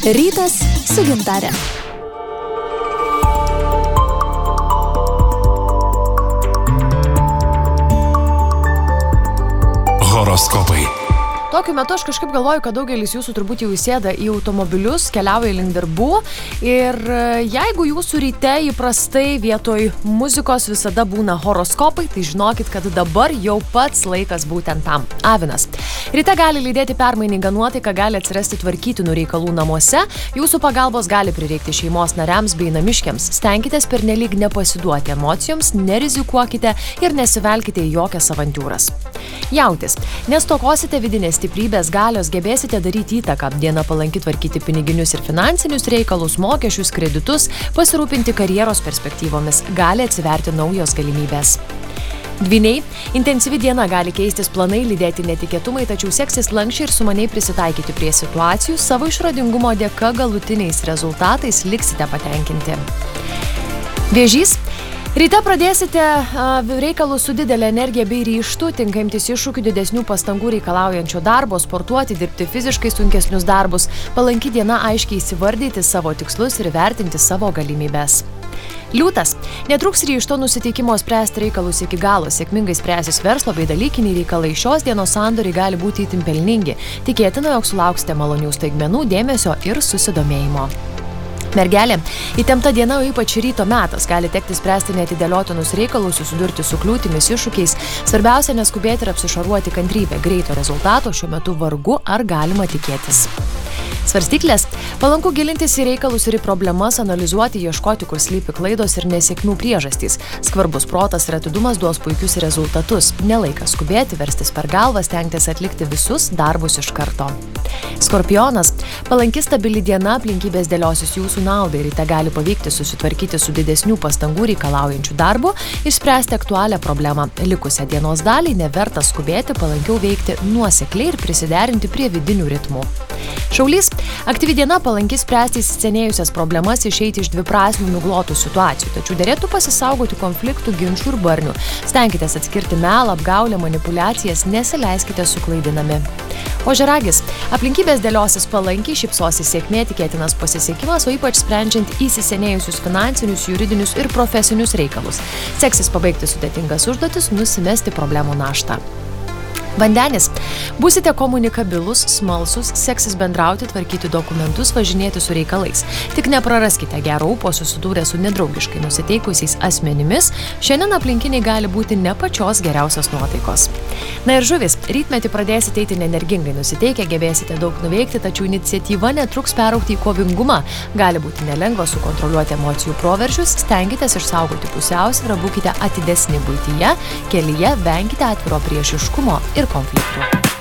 Rytas su Gintarė. Horoskopai. Tokiu metu aš kažkaip galvoju, kad daugelis jūsų turbūt jau įsėda į automobilius, keliauja link darbų ir jeigu jūsų ryte įprastai vietoj muzikos visada būna horoskopai, tai žinokit, kad dabar jau pats laikas būtent tam. Avinas. Ryte gali lydėti permainingą nuotaiką, gali atsirasti tvarkytinų reikalų namuose, jūsų pagalbos gali prireikti šeimos nariams bei namiškiams. Stenkitės pernelyg nepasiduoti emocijoms, nerizikuokite ir nesivelkite į jokias avantiūras. Jautis. Nestokosite vidinės stiprybės, galios, gebėsite daryti įtaką. Diena palanki tvarkyti piniginius ir finansinius reikalus, mokesčius, kreditus, pasirūpinti karjeros perspektyvomis. Gali atsiverti naujos galimybės. Dvyniai. Intensyvi diena gali keistis planai, lydėti netikėtumai, tačiau seksis lankščiai ir sumaniai prisitaikyti prie situacijų. Savo išradingumo dėka galutiniais rezultatais liksite patenkinti. Vėžys. Ryte pradėsite reikalus su didelė energija bei ryžtu, tinka imtis iššūkių didesnių pastangų reikalaujančio darbo, sportuoti, dirbti fiziškai sunkesnius darbus. Palanki diena aiškiai įsivardyti savo tikslus ir vertinti savo galimybės. Liūtas. Netruks ryžto nusiteikimo spręsti reikalus iki galo, sėkmingai spręsis verslo bei dalykiniai reikalai. Šios dienos sandoriai gali būti itin pelningi. Tikėtina, jog sulauksite malonių staigmenų, dėmesio ir susidomėjimo. Mergelė. Įtempta diena, ypač ryto metas, gali tekti spręsti neatidėliotinus reikalus, susidurti su kliūtimis, iššūkiais. Svarbiausia neskubėti ir apsišaruoti kantrybę. Greito rezultato šiuo metu vargu ar galima tikėtis. Svarstyklės. Palanku gilintis į reikalus ir į problemas, analizuoti, ieškoti, kur slypi klaidos ir nesėkmių priežastys. Skvarbus protas ir atidumas duos puikius rezultatus. Nelaikas skubėti, verstis per galvą, stengtis atlikti visus darbus iš karto. Skorpionas. Palanki stabili diena, aplinkybės dėliosis jūsų naudai. Ryte gali pavykti susitvarkyti su didesnių pastangų reikalaujančių darbų ir spręsti aktualią problemą. Likusią dienos dalį neverta skubėti, palankiau veikti nuosekliai ir prisiderinti prie vidinių ritmų. Šaulys. Aktyvi diena palanki spręsti įsisenėjusias problemas, išeiti iš dviprasmių nuglotų situacijų, tačiau derėtų pasisaugoti konfliktų, ginčų ir barnių. Stenkitės atskirti melą, apgaulę, manipulacijas, nesileiskite suklaidinami. Ožiaragis. Aplinkybės dėliosis palankiai, šypsosis sėkmė, tikėtinas pasisekimas, o ypač sprendžiant įsisenėjusius finansinius, juridinius ir profesinius reikalus. Seksis pabaigti sudėtingas užduotis, nusimesti problemų naštą. Vandenis. Būsite komunikabilus, smalsus, seksis bendrauti, tvarkyti dokumentus, važinėti su reikalais. Tik nepraraskite gero ūpo susidūrę su nedraugiškai nusiteikusiais asmenimis. Šiandien aplinkiniai gali būti ne pačios geriausios nuotaikos. Na ir žuvis. Rytmetį pradėsite eiti energingai nusiteikę, gebėsite daug nuveikti, tačiau iniciatyva netruks peraugti į kovingumą. Gali būti nelengva sukontroliuoti emocijų proveržius, stenkitės išsaugoti pusiausvyrą, būkite atidesni buityje, kelyje, venkite atviro priešiškumo ir konfliktų.